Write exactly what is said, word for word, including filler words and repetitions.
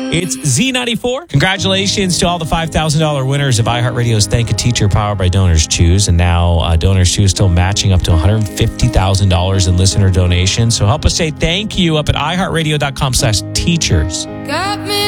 It's Z ninety-four. Congratulations to all the five thousand dollars winners of iHeartRadio's Thank a Teacher powered by Donors Choose. And now uh, Donors Choose still matching up to one hundred fifty thousand dollars in listener donations. So help us say thank you up at iHeartRadio.com slash teachers. Got me